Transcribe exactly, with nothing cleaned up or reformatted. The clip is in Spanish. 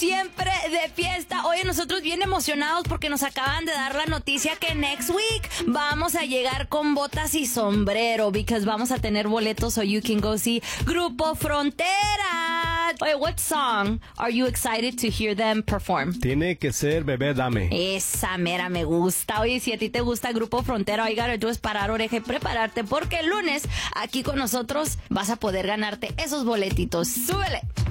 siempre de fiesta. Oye, nosotros bien emocionados porque nos acaban de dar la noticia que next week vamos a llegar con botas y sombrero, because vamos a tener boletos so you can go see Grupo Frontera. Oye, what song are you excited to hear them perform? Tiene que ser Bebé Dame. Esa mera me gusta. Oye, si a ti te gusta Grupo Frontera, oiga, tú es parar oreja y prepararte porque el lunes aquí con nosotros vas a poder ganarte esos boletitos. ¡Súbele!